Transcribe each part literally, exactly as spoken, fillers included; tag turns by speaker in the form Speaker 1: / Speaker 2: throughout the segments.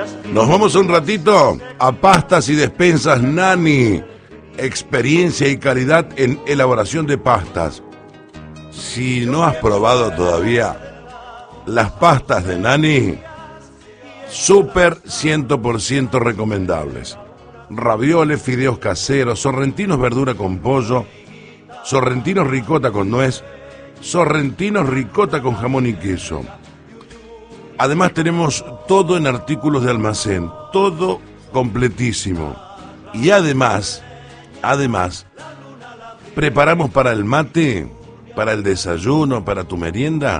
Speaker 1: Nos vamos un ratito a Pastas y Despensas Nani. Experiencia y calidad en elaboración de pastas. Si no has probado todavía las pastas de Nani, súper cien por ciento recomendables. Ravioles, fideos caseros, sorrentinos verdura con pollo, sorrentinos ricota con nuez, sorrentinos ricota con jamón y queso. Además tenemos todo en artículos de almacén, todo completísimo. Y además, además, preparamos para el mate, para el desayuno, para tu merienda,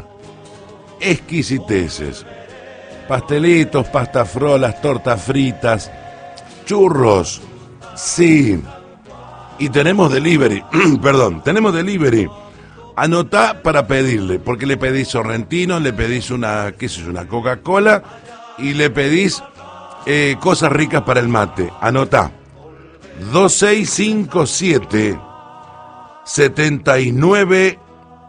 Speaker 1: exquisiteces. Pastelitos, pastafrolas, tortas fritas, churros, sí. Y tenemos delivery, perdón, tenemos delivery. Anotá para pedirle, porque le pedís sorrentino, le pedís una, qué sé yo, una Coca-Cola y le pedís eh, cosas ricas para el mate. Anotá. dos seis cinco siete, setenta y nueve,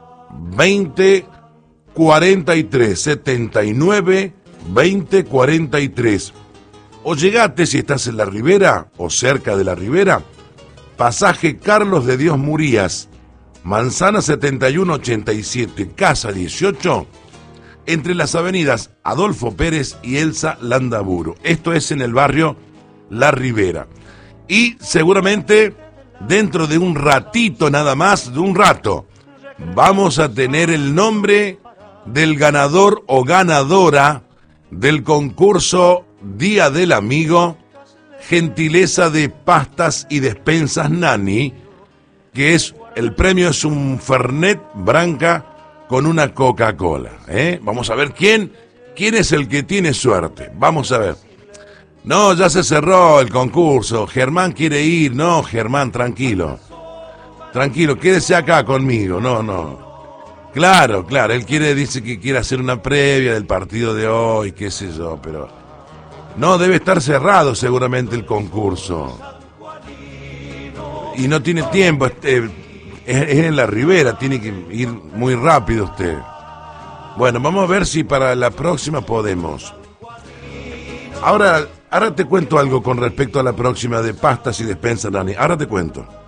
Speaker 1: veinte, cuarenta y tres, setenta y nueve, veinte, cuarenta y tres. O llegate si estás en la Ribera o cerca de la Ribera, pasaje Carlos de Dios Murías, Manzana setenta y uno ochenta y siete, Casa dieciocho, entre las avenidas Adolfo Pérez y Elsa Landaburu. Esto es en el barrio La Ribera. Y seguramente dentro de un ratito nada más, de un rato, vamos a tener el nombre del ganador o ganadora del concurso Día del Amigo, gentileza de Pastas y Despensas Nani, que es, el premio es un Fernet Branca con una Coca-Cola, ¿eh? Vamos a ver quién, quién es el que tiene suerte, vamos a ver. No, ya se cerró el concurso, Germán quiere ir, no, Germán, tranquilo, tranquilo, quédese acá conmigo, no, no. Claro, claro, él quiere, dice que quiere hacer una previa del partido de hoy, qué sé yo, pero no, debe estar cerrado seguramente el concurso. Y no tiene tiempo, este, es, es en la Ribera, tiene que ir muy rápido usted. Bueno, vamos a ver si para la próxima podemos. Ahora, ahora te cuento algo con respecto a la próxima de Pastas y Despensas Nani, ahora te cuento.